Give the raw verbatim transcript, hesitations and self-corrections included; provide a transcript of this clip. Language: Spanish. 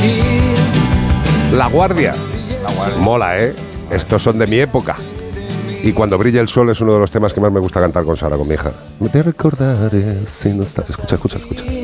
La Guardia. La Guardia. Mola, ¿eh? Estos son de mi época. Y Cuando brilla el sol es uno de los temas que más me gusta cantar con Sara, con mi hija. Te recordaré si no estás... Escucha, escucha, escucha.